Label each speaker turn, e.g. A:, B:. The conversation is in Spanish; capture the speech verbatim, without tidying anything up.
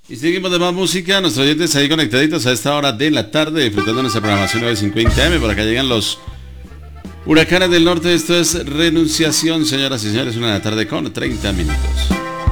A: Y seguimos de más música, nuestros oyentes ahí conectaditos a esta hora de la tarde, disfrutando nuestra programación nueve cincuenta eme. Por acá llegan los Huracanes del Norte. Esto es Renunciación, señoras y señores, una de la tarde con treinta minutos.